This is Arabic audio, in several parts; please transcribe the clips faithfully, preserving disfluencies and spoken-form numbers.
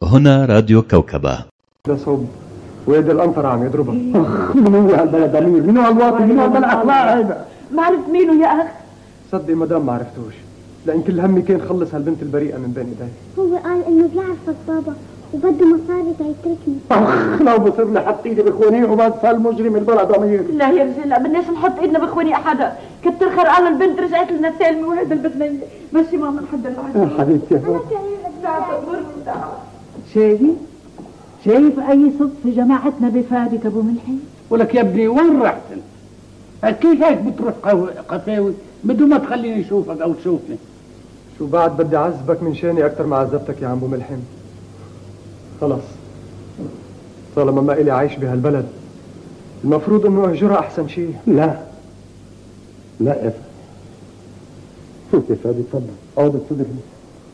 هنا راديو كوكبة. ده صوب ويد القنطرة عم يضربها. من هو هالبلد امير؟ من هو الواطي؟ من هو بالاخلاق هيدا؟ ما عرفت مينه يا اخ؟ صدقي مدام ما عرفتوش، لان كل همي كان خلص هالبنت البريئة من بين ايدي. هو قال انه بيعرفك بابا وبده مصاري تيتركني. اخ لو بصير لي حط ايدي بخوانيه وبس هالمجرم البلد امير. لا يا رجال لا، بدناش نحط ايدنا بخواني احدا، كتر خير الله البنت رجعت لنا سالمه وهذا اللي بدنا ماشي ماما لحد العشاء. يا حبيبتي انا كمان شايف شايف اي صدفه جماعتنا بفادك ابو ملحي؟ ولك يا ابني وين رحت انت؟ كيف هيك بتروح قفاوي بدون ما تخليني اشوفك او تشوفني؟ شو بعد بدي اعذبك من شاني اكثر ما عذبتك يا عم ابو ملحم؟ خلص طالما ما إلي عايش بهالبلد المفروض انه اهجرها احسن شيء. لا لا يا فادي، شوف يا فادي تفضل اقعد تصدق لي.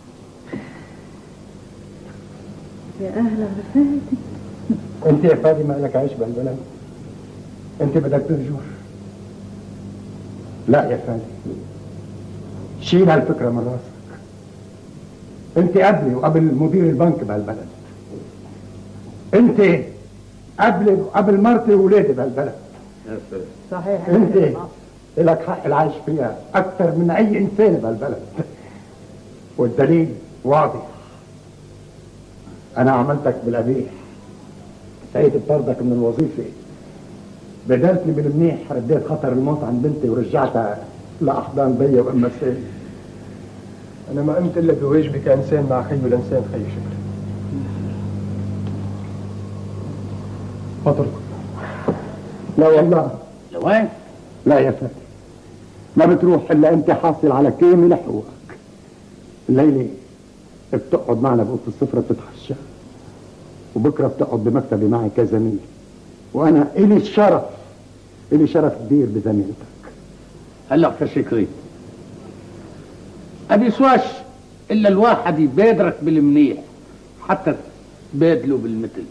يا اهلا بفادي. انت يا فادي ما لك عايش بهالبلد، انت بدك تهجر. لا يا فادي شيل هالفكره من راسك، انت قبلي وقبل مدير البنك بهالبلد، انت قبلي وقبل مرتي وولادي بهالبلد. صحيح انت لك حق العيش فيها اكثر من اي انسان بهالبلد، والدليل واضح. انا عملتك بالقبيح، سعيد بطردك من الوظيفه، بدلتني بالمنيح، رديت خطر الموت عن بنتي ورجعتها لاحضان بيا وام سالم. انا ما قمت الا بواجبي كانسان مع خيو الانسان خي شكري. اترك. لا والله. لوين؟ لا يا فادي ما بتروح الا انت حاصل على كامل حقوقك. الليله بتقعد معنا بأوضة السفرة بتتعشى، وبكره بتقعد بمكتبي معي كزميل، وانا الي الشرف الي شرف كبير بزميلتك. هلا كشكري ابي سواش الا الواحد يبادرك بالمنيح حتى تبادله بالمثل.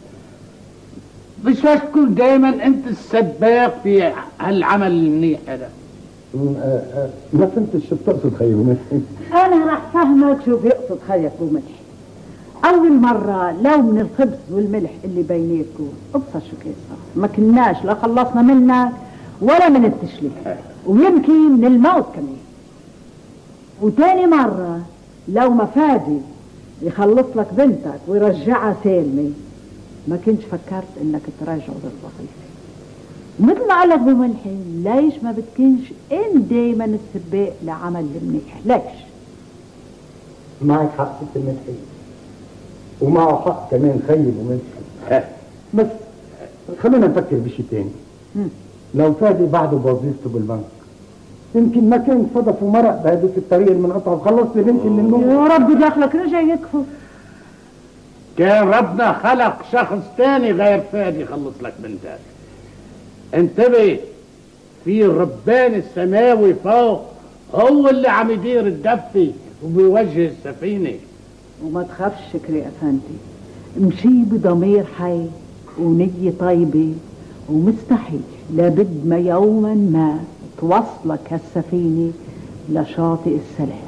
بسواش تكون دائما انت السباق في هالعمل المنيح هذا. ما فهمتش شو بتقصد خيي ملحي؟ انا رح فهمك شو بيقصد خيك ابو ملحي. اول مره لو من الخبز والملح اللي بينيكم ابصر شو كيف صار، ما كناش لا خلصنا منك ولا من التشليك ويمكن من الموت كمان. وتاني مره لو ما فادي يخلص لك بنتك ويرجعها سالمه ما كنتش فكرت انك تراجعه بالوظيفه. مثل ما قال لك ابو ملحي، ليش ما بتكونش انت دايما السباق لعمل المنيح؟ ليش؟ معك حق ست الملحي ومعه حق كمان خيي ابو ملحي، بس خلينا نفكر بشيء تاني. لو فادي بعده بوظيفته بالبنك يمكن ما كان صدف ومرق بهذيك الطريقه المنقطعه وخلصت بنتي من الموت. يا رب دخلك رجع يكفر. كان ربنا خلق شخص تاني غير فادي يخلص لك بنتك. انتبه، في الربان السماوي فوق هو اللي عم يدير الدفة وبيوجه السفينة. وما تخافش شكري افندي، امشي بضمير حي ونية طيبة، ومستحيل لابد ما يوما ما توصلك هالسفينة لشاطئ السلام.